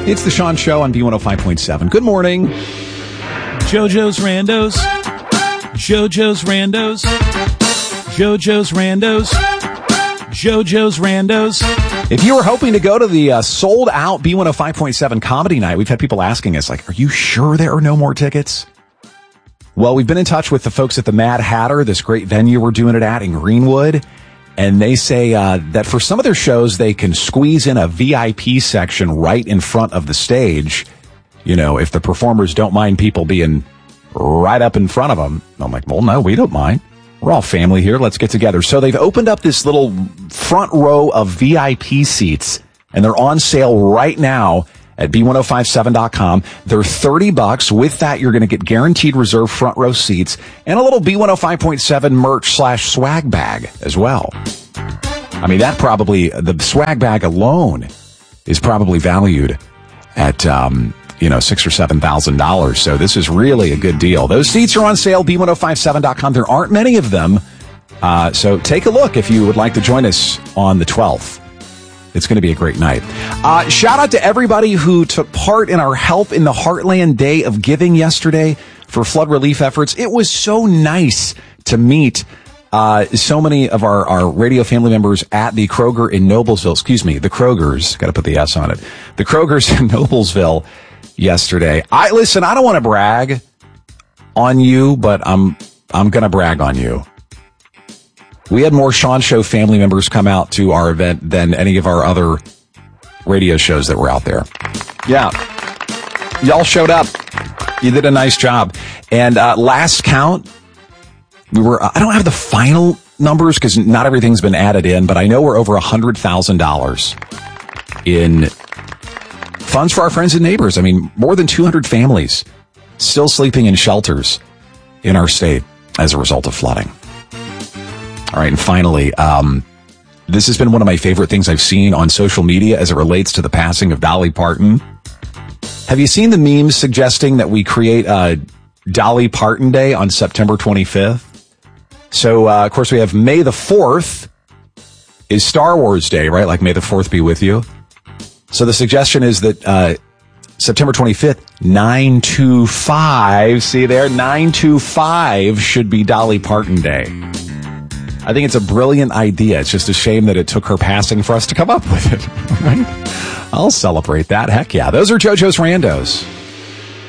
It's the Sean Show on B105.7. Good morning. JoJo's Randos. JoJo's Randos. JoJo's Randos. JoJo's Randos. If you were hoping to go to the sold-out B105.7 comedy night, we've had people asking us, like, are you sure there are no more tickets? Well, we've been in touch with the folks at the Mad Hatter, this great venue we're doing it at in Greenwood, and they say that for some of their shows, they can squeeze in a VIP section right in front of the stage, you know, if the performers don't mind people being right up in front of them. I'm like, well, no, we don't mind. We're all family here. Let's get together. So they've opened up this little front row of VIP seats, and they're on sale right now at B1057.com. They're $30. With that, you're going to get guaranteed reserve front row seats and a little B105.7 merch/swag bag as well. I mean, that probably, the swag bag alone is probably valued at, $6,000 or $7,000. So this is really a good deal. Those seats are on sale, B1057.com. There aren't many of them. So take a look if you would like to join us on the 12th. It's going to be a great night. Shout out to everybody who took part in our Help in the Heartland Day of Giving yesterday for flood relief efforts. It was so nice to meet so many of our radio family members at the Kroger in Noblesville. Excuse me, the Krogers. Got to put the S on it. The Krogers in Noblesville yesterday. Listen, I don't want to brag on you, but I'm going to brag on you. We had more Sean Show family members come out to our event than any of our other radio shows that were out there. Yeah. Y'all showed up. You did a nice job. And last count, I don't have the final numbers because not everything's been added in, but I know we're over $100,000 in funds for our friends and neighbors. I mean, more than 200 families still sleeping in shelters in our state as a result of flooding. All right, and finally, this has been one of my favorite things I've seen on social media as it relates to the passing of Dolly Parton. Have you seen the memes suggesting that we create a Dolly Parton Day on September 25th? So, of course, we have May the 4th is Star Wars Day, right? Like, may the 4th be with you. So the suggestion is that September 25th, 9/25, see there, 9/25 should be Dolly Parton Day. I think it's a brilliant idea. It's just a shame that it took her passing for us to come up with it. Right? I'll celebrate that. Heck yeah. Those are JoJo's Randos.